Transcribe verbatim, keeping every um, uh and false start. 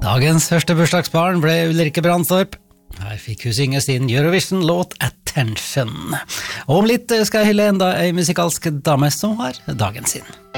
Dagens første bursdagsbarn ble Ulrikke Brandstorp. Her fikk hun synge sin Eurovision-låt Attention. Og om litt skal jeg hylle enda en musikalsk dame som har dagen sin.